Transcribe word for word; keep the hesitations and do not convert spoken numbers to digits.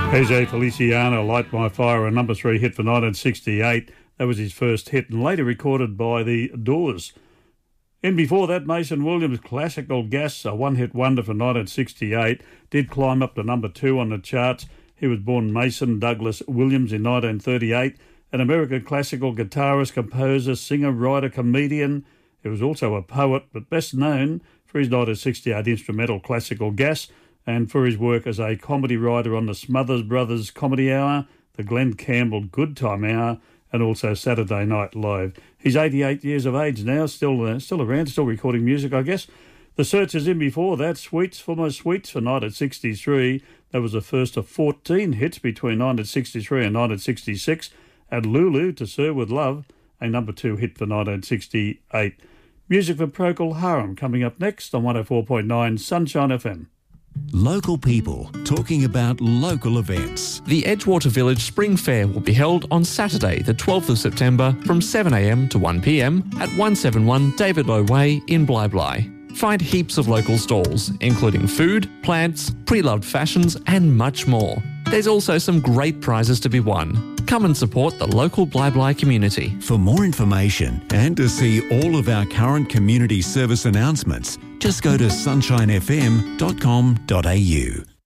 Jose Feliciano, Light My Fire, a number three hit for nineteen sixty-eight. That was his first hit and later recorded by the Doors. In before that, Mason Williams' Classical Gas, a one-hit wonder for nineteen sixty-eight, did climb up to number two on the charts. He was born Mason Douglas Williams in nineteen thirty-eight, an American classical guitarist, composer, singer, writer, comedian. He was also a poet, but best known for his nineteen sixty-eight instrumental Classical Gas and for his work as a comedy writer on the Smothers Brothers Comedy Hour, the Glenn Campbell Good Time Hour, and also Saturday Night Live. He's eighty-eight years of age now, still uh, still around, still recording music, I guess. The Searchers in before that, Sweets for My Sweets for nineteen sixty-three. That was the first of fourteen hits between nineteen sixty-three and nineteen sixty-six. And Lulu, To Serve With Love, a number two hit for nineteen sixty-eight. Music for Procol Harum coming up next on one oh four point nine Sunshine F M. Local people talking about local events. The Edgewater Village Spring Fair will be held on Saturday, the twelfth of September from seven a m to one p m at one seventy-one David Low Way in Bly Bly. Find heaps of local stalls, including food, plants, pre-loved fashions and much more. There's also some great prizes to be won. Come and support the local Bly Bly community. For more information and to see all of our current community service announcements, just go to sunshine f m dot com dot a u.